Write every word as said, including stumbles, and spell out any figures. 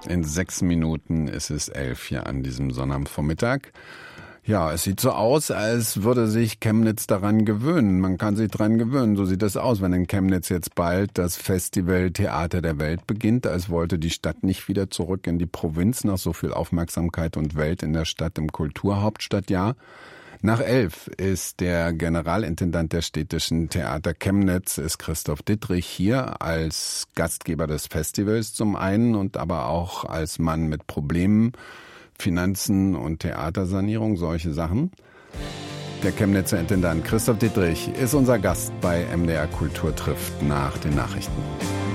In sechs Minuten ist es elf hier an diesem Sonnabendvormittag. Ja, es sieht so aus, als würde sich Chemnitz daran gewöhnen. Man kann sich daran gewöhnen. So sieht es aus, wenn in Chemnitz jetzt bald das Festival Theater der Welt beginnt. Als wollte die Stadt nicht wieder zurück in die Provinz nach so viel Aufmerksamkeit und Welt in der Stadt im Kulturhauptstadtjahr. Nach elf ist der Generalintendant der städtischen Theater Chemnitz, ist Christoph Dittrich, hier als Gastgeber des Festivals zum einen und aber auch als Mann mit Problemen, Finanzen und Theatersanierung, solche Sachen. Der Chemnitzer Intendant Christoph Dittrich ist unser Gast bei M D R Kultur trifft nach den Nachrichten.